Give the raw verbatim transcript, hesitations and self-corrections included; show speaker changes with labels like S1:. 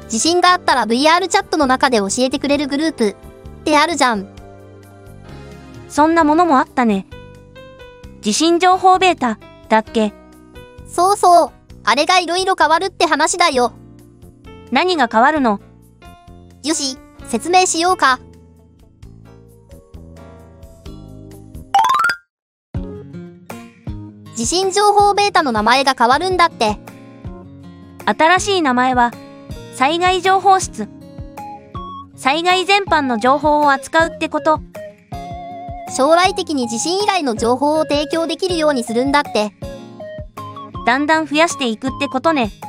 S1: 地震があったら ブイアール チャットの中で教えてくれるグループってあるじゃん。
S2: そんなものもあったね。地震情報ベータだっけ？
S1: そうそう。あれがいろいろ変わるって話だよ。
S2: 何が変わるの？
S1: よし、説明しようか。地震情報ベータの名前が変わるんだって。
S2: 新しい名前は災害情報室。災害全般の情報を扱うってこと。
S1: 将来的に地震以外の情報を提供できるようにするんだって。
S2: だんだん増やしていくってことね。